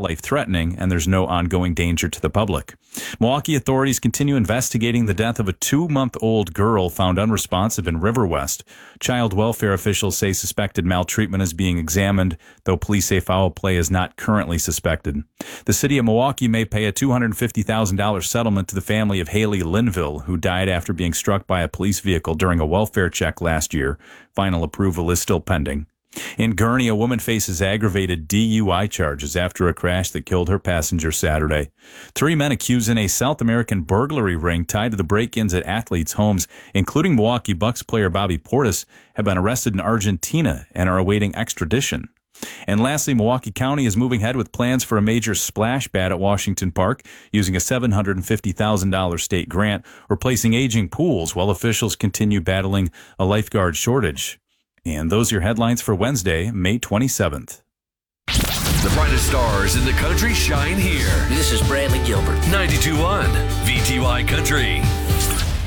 life-threatening, and there's no ongoing danger to the public. Milwaukee authorities continue investigating the death of a 2-month-old girl found unresponsive in River West. Child welfare officials say suspected maltreatment is being examined, though police say foul play is not currently suspected. The city of Milwaukee may pay a $250,000 settlement to the family of Haley Linville, who died after being struck by a police vehicle during a welfare check last year. Final approval is still pending. In Gurnee, a woman faces aggravated DUI charges after a crash that killed her passenger Saturday. 3 men accused in a South American burglary ring tied to the break-ins at athletes' homes, including Milwaukee Bucks player Bobby Portis, have been arrested in Argentina and are awaiting extradition. And lastly, Milwaukee County is moving ahead with plans for a major splash pad at Washington Park using a $750,000 state grant, replacing aging pools while officials continue battling a lifeguard shortage. And those are your headlines for Wednesday, May 27th. The brightest stars in the country shine here. This is Bradley Gilbert. 92.1 VTY Country.